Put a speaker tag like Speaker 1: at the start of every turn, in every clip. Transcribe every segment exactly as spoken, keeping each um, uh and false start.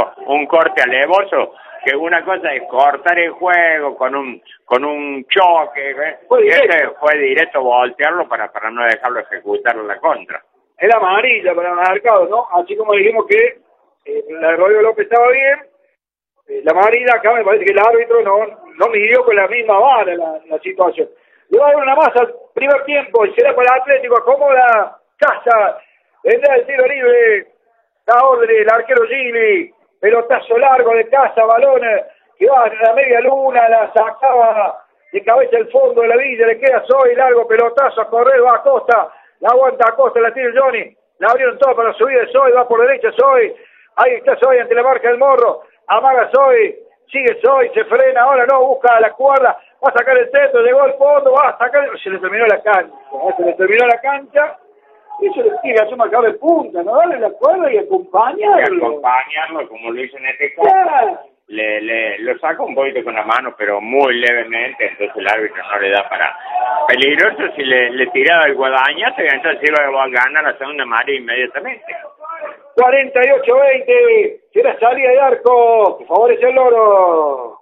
Speaker 1: hizo un corte alevoso, que una cosa es cortar el juego con un con un choque, ¿eh?
Speaker 2: Fue
Speaker 1: y
Speaker 2: directo.
Speaker 1: este fue directo voltearlo para, para no dejarlo ejecutar la contra.
Speaker 2: Era amarilla para marcado, ¿no? Así como dijimos que eh, la de Rodrigo López estaba bien, eh, la amarilla acá me parece que el árbitro no, no midió con la misma vara la, la situación. Le va a dar una más al primer tiempo y será para el Atlético, acomoda Casa, vendrá el tiro libre, da orden el arquero Gili, pelotazo largo de Casa, balón que va a la media luna, la sacaba de cabeza el fondo de la villa, le queda Soy, largo pelotazo a correr, va a Costa, la aguanta a Costa, la tiene Johnny, la abrieron todo para la subida de Soy, va por derecha Soy, ahí está Soy ante la marca del Morro, amaga Soy, sigue Soy, se frena, ahora no, busca la cuerda, va a sacar el centro, llegó al fondo, va a sacar, se le terminó la cancha, se le terminó la cancha, y eso le tiene que hacer marcador de punta, ¿no? Darle la cuerda y acompañarlo.
Speaker 1: Y acompañarlo, como lo hizo en este caso.
Speaker 2: Yeah.
Speaker 1: Le, le, lo saca un poquito con la mano, pero muy levemente, entonces el árbitro no le da para... Peligroso si le, le tiraba el guadañazo, y entonces iba a ganar la segunda amarilla inmediatamente.
Speaker 2: cuarenta y ocho veinte, será salida de arco, que favorece el Loro.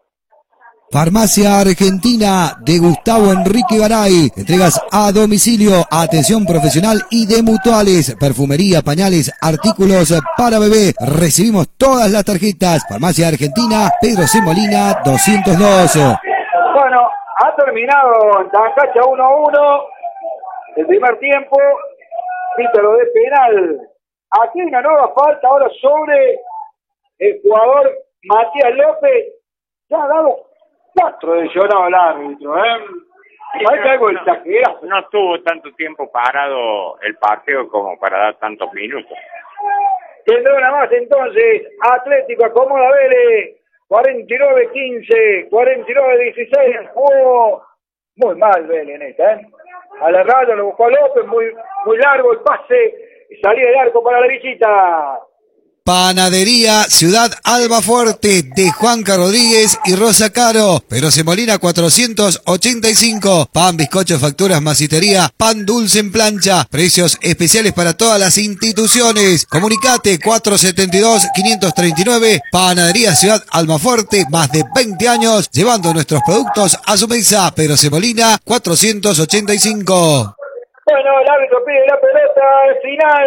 Speaker 3: Farmacia Argentina de Gustavo Enrique Garay. Entregas a domicilio, atención profesional y de mutuales, perfumería, pañales, artículos para bebé. Recibimos todas las tarjetas. Farmacia Argentina, Pedro C. Molina, doscientos dos.
Speaker 2: Bueno, ha terminado en Tancacha uno a uno el primer tiempo, título de penal. Aquí hay una nueva falta ahora sobre el jugador Matías López. Ya ha dado cuatro de llorado al árbitro, ¿eh? Parece algo exagerado.
Speaker 1: No estuvo tanto tiempo parado el partido como para dar tantos minutos.
Speaker 2: Tendrá una más entonces. Atlético acomoda Vélez. cuarenta y nueve quince, cuarenta y nueve dieciséis. Jugó muy mal Vélez en esta, ¿eh? A la raya lo buscó López, muy, muy largo el pase. Y salida de arco para la visita.
Speaker 3: Panadería Ciudad Almafuerte de Juanca Rodríguez y Rosa Caro. Pedro C. Molina cuatrocientos ochenta y cinco. Pan, bizcocho, facturas, masitería, pan dulce en plancha. Precios especiales para todas las instituciones. Comunicate cuatrocientos setenta y dos, quinientos treinta y nueve. Panadería Ciudad Almafuerte, más de veinte años llevando nuestros productos a su mesa. Pedro C. Molina cuatrocientos ochenta y cinco.
Speaker 2: Bueno, el árbitro pide la pelota, el final.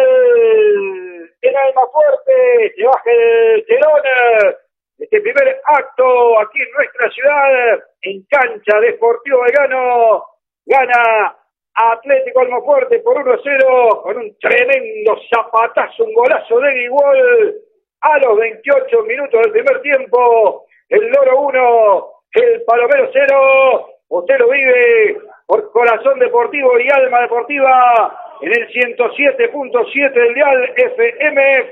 Speaker 2: En Almafuerte, se baja el telón, este primer acto aquí en nuestra ciudad, en cancha de Sportivo Belgrano, gana Atlético Almafuerte por uno a cero, con un tremendo zapatazo, un golazo de Igual a los veintiocho minutos del primer tiempo, el Loro uno, el Palomero cero, usted lo vive por Corazón Deportivo y Alma Deportiva, en el ciento siete punto siete del dial F M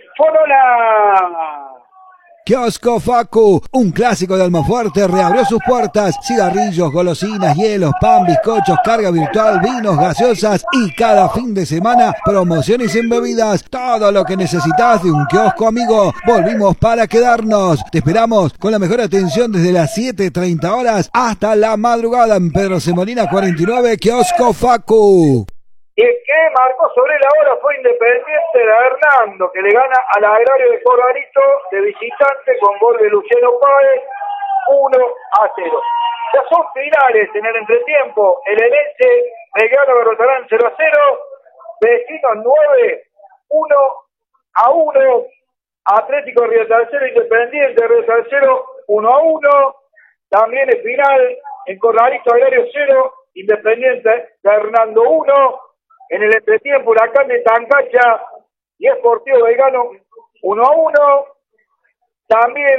Speaker 2: Forola.
Speaker 3: Kiosco Facu, un clásico de Almafuerte, reabrió sus puertas. Cigarrillos, golosinas, hielos, pan, bizcochos, carga virtual, vinos, gaseosas y cada fin de semana promociones en bebidas. Todo lo que necesitas de un kiosco amigo. Volvimos para quedarnos. Te esperamos con la mejor atención desde las siete treinta horas hasta la madrugada en Pedro C. Molina cuarenta y nueve, Kiosco Facu.
Speaker 2: Y el que marcó sobre la hora fue Independiente de Hernando, que le gana al Agrario de Corralito de visitante con gol de Luciano Páez, uno a cero. Ya son finales en el entretiempo. El Elense, Belgrano derrotarán cero a cero, Vecinos nueve, uno a uno, Atlético Río Tercero, Independiente Río Tercero, uno a uno, también el final en Corralito, Agrario cero, Independiente de Hernando uno, en el entretiempo Huracán de Tancacha y Sportivo Belgrano uno a uno. También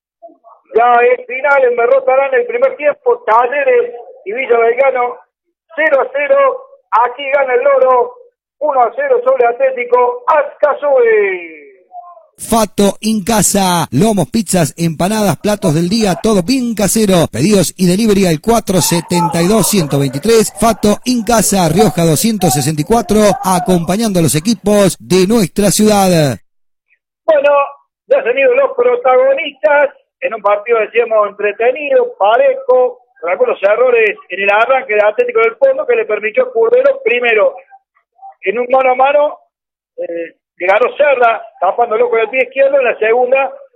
Speaker 2: ya es final en derrotarán el primer tiempo Talleres y Villa Belgrano cero a cero. Aquí gana el Loro uno a cero sobre Atlético Azcazúe.
Speaker 3: Fato en casa, lomos, pizzas, empanadas, platos del día, todo bien casero. Pedidos y delivery al cuatro setenta y dos, ciento veintitrés. Fato en casa, Rioja doscientos sesenta y cuatro, acompañando a los equipos de nuestra ciudad.
Speaker 2: Bueno, ya han tenido los protagonistas en un partido, decíamos, entretenido, parejo, con algunos errores en el arranque de Atlético del Fondo que le permitió a Curvelo primero en un mano a mano. Eh, Le ganó Cerda, tapándolo con el pie izquierdo. En la segunda